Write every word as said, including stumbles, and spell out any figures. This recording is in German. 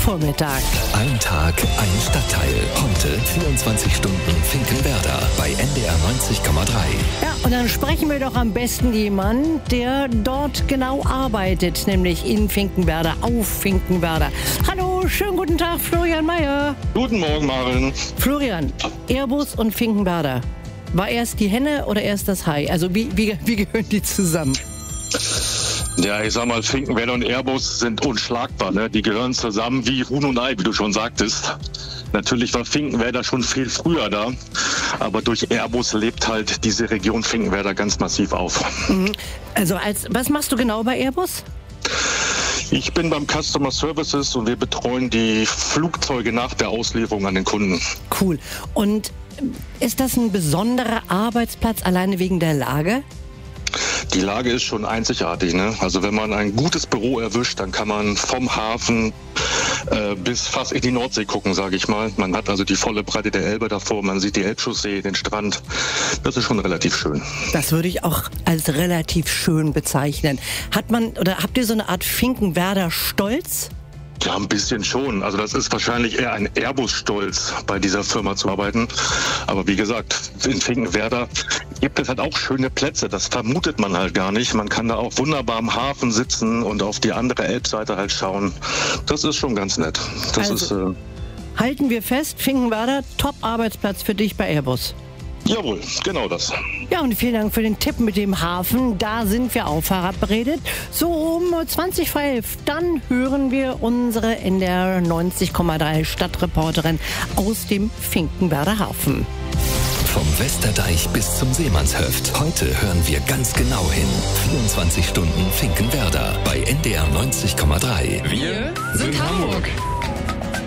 Vormittag. Ein Tag, ein Stadtteil. Heute vierundzwanzig Stunden Finkenwerder bei N D R neunzig Komma drei. Ja, und dann sprechen wir doch am besten jemanden, der dort genau arbeitet, nämlich in Finkenwerder, auf Finkenwerder. Hallo, schönen guten Tag, Florian Meyer. Guten Morgen, Maren. Florian, Airbus und Finkenwerder. War erst die Henne oder erst das Hai? Also wie, wie, wie gehören die zusammen? Ja, ich sag mal, Finkenwerder und Airbus sind unschlagbar. Ne? Die gehören zusammen wie Huhn und Ei, wie du schon sagtest. Natürlich war Finkenwerder schon viel früher da, aber durch Airbus lebt halt diese Region Finkenwerder ganz massiv auf. Mhm. Also als, was machst du genau bei Airbus? Ich bin beim Customer Services und wir betreuen die Flugzeuge nach der Auslieferung an den Kunden. Cool. Und ist das ein besonderer Arbeitsplatz alleine wegen der Lage? Die Lage ist schon einzigartig. Ne? Also wenn man ein gutes Büro erwischt, dann kann man vom Hafen äh, bis fast in die Nordsee gucken, sage ich mal. Man hat also die volle Breite der Elbe davor, man sieht die Elbchaussee, den Strand. Das ist schon relativ schön. Das würde ich auch als relativ schön bezeichnen. Hat man oder habt ihr so eine Art Finkenwerder Stolz? Ja, ein bisschen schon. Also das ist wahrscheinlich eher ein Airbus-Stolz, bei dieser Firma zu arbeiten. Aber wie gesagt, in Finkenwerder gibt es halt auch schöne Plätze. Das vermutet man halt gar nicht. Man kann da auch wunderbar am Hafen sitzen und auf die andere Elbseite halt schauen. Das ist schon ganz nett. Das also, ist, äh halten wir fest, Finkenwerder, Top-Arbeitsplatz für dich bei Airbus. Jawohl, genau das. Ja, und vielen Dank für den Tipp mit dem Hafen. Da sind wir auch verabredet. So um zwanzig vor elf. Dann hören wir unsere N D R neunzig Komma drei Stadtreporterin aus dem Finkenwerder Hafen. Vom Westerdeich bis zum Seemannshöft. Heute hören wir ganz genau hin. vierundzwanzig Stunden Finkenwerder bei N D R neunzig Komma drei. Wir sind Hamburg.